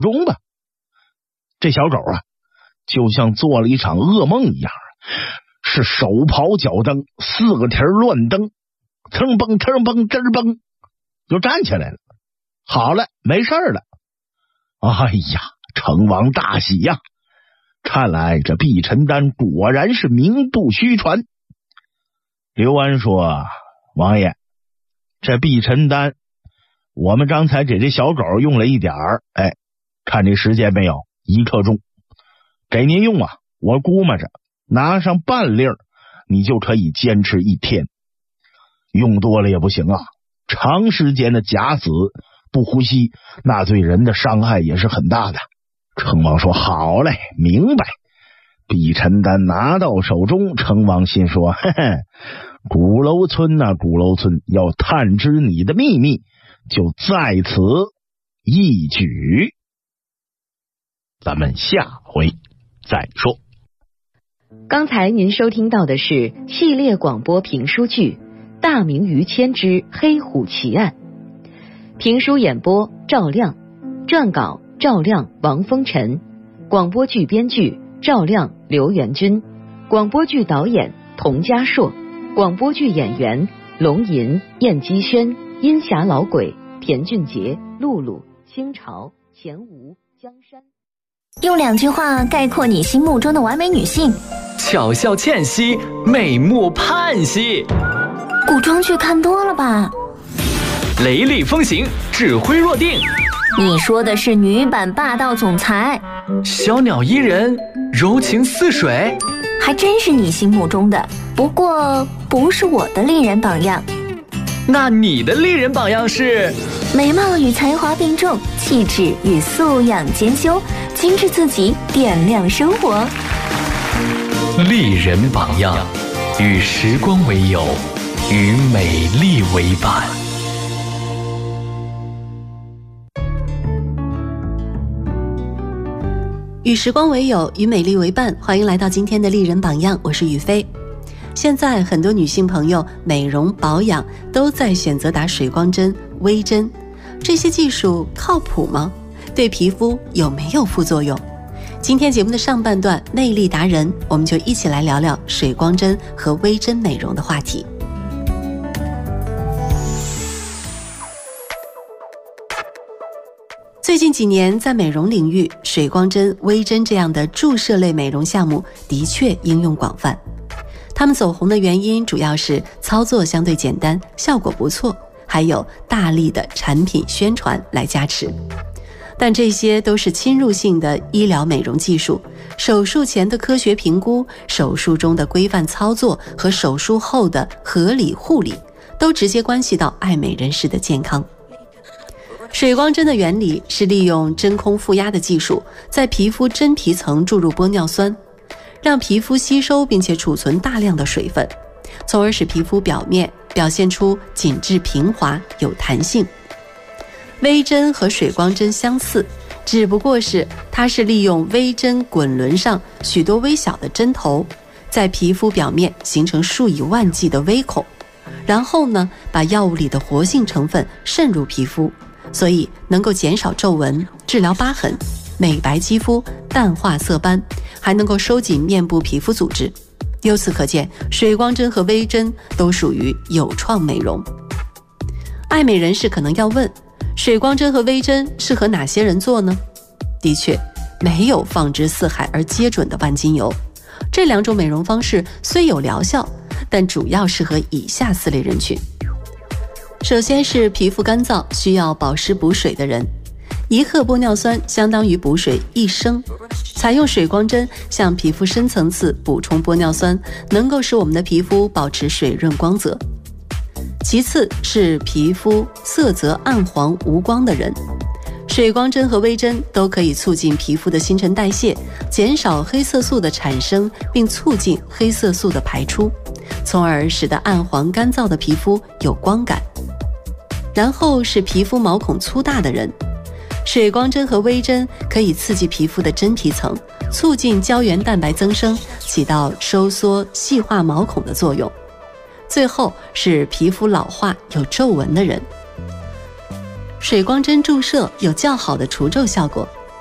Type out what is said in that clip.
中吧。这小狗啊，就像做了一场噩梦一样，是手刨脚蹬，4个蹄乱蹬，腾蹦腾蹦吱蹦，就站起来了。好了，没事了。哎呀，成王大喜呀！看来这毕晨丹果然是名不虚传。刘安说：“王爷，这毕晨丹，我们刚才给这小狗用了一点儿，看这时间没有，1克重，给您用啊，我估摸着拿上半粒儿，你就可以坚持1天。用多了也不行啊，长时间的假死不呼吸，那对人的伤害也是很大的。”成王说：“好嘞，明白。”毕晨丹拿到手中，成王心说：“嘿嘿，鼓楼村呐，鼓楼村要探知你的秘密，就在此一举。”咱们下回再说。 刚才您收听到的是系列广播评书剧《大明于谦之黑虎奇案》，评书演播赵亮，撰稿赵亮、王风尘，广播剧编剧赵亮、刘元军，广播剧导演童家硕，广播剧演员龙吟、燕姬轩、阴霞老鬼、田俊杰、露露、清朝、钱吴、江山。 用2句话概括你心目中的完美女性： 巧笑倩兮，美目盼兮。 古装剧看多了吧？ 雷厉风行，指挥若定。 你说的是女版霸道总裁。 小鸟依人，柔情似水。 还真是你心目中的，不过不是我的丽人榜样。 那你的丽人榜样是？ 美貌与才华并重，气质与素养兼修，精致自己，点亮生活。 丽人榜样，与时光为友，与美丽为伴。 与时光为友，与美丽为伴，欢迎来到今天的丽人榜样，我是雨飞。现在很多女性朋友美容保养都在选择打水光针、微针，这些技术靠谱吗？对皮肤有没有副作用？今天节目的上半段内力达人，我们就一起来聊聊水光针和微针美容的话题。最近几年，在美容领域，水光针、微针这样的注射类美容项目的确应用广泛。它们走红的原因主要是操作相对简单，效果不错，还有大力的产品宣传来加持。但这些都是侵入性的医疗美容技术，手术前的科学评估、手术中的规范操作和手术后的合理护理，都直接关系到爱美人士的健康。水光针的原理是利用真空负压的技术，在皮肤真皮层注入玻尿酸，让皮肤吸收并且储存大量的水分，从而使皮肤表面表现出紧致平滑有弹性。微针和水光针相似，只不过是它是利用微针滚轮上许多微小的针头，在皮肤表面形成数以万计的微孔，然后呢，把药物里的活性成分渗入皮肤，所以能够减少皱纹、治疗疤痕、美白肌肤、淡化色斑，还能够收紧面部皮肤组织。由此可见，水光针和微针都属于有创美容。爱美人士可能要问，水光针和微针适合哪些人做呢？的确，没有放之四海而皆准的万金油。这2种美容方式虽有疗效，但主要适合以下4类人群。首先是皮肤干燥需要保湿补水的人，1克玻尿酸相当于补水1升，采用水光针向皮肤深层次补充玻尿酸，能够使我们的皮肤保持水润光泽。其次是皮肤色泽暗黄无光的人，水光针和微针都可以促进皮肤的新陈代谢，减少黑色素的产生，并促进黑色素的排出，从而使得暗黄干燥的皮肤有光感。然后是皮肤毛孔粗大的人，水光针和微针可以刺激皮肤的真皮层，促进胶原蛋白增生，起到收缩细化毛孔的作用。最后是皮肤老化有皱纹的人，水光针注射有较好的除皱效果，